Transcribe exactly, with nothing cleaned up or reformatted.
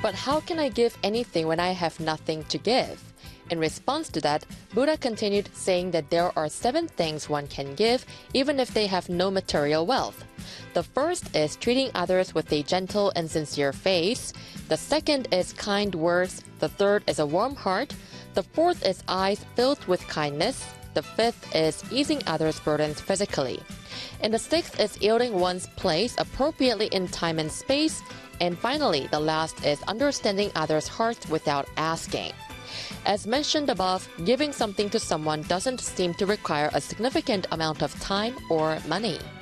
but how can I give anything when I have nothing to give? In response to that, Buddha continued saying that there are seven things one can give even if they have no material wealth. The first is treating others with a gentle and sincere face. The second is kind words. The third is a warm heart. The fourth is eyes filled with kindness. The fifth is easing others' burdens physically. And the sixth is yielding one's place appropriately in time and space. And finally, the last is understanding others' hearts without asking. As mentioned above, giving something to someone doesn't seem to require a significant amount of time or money.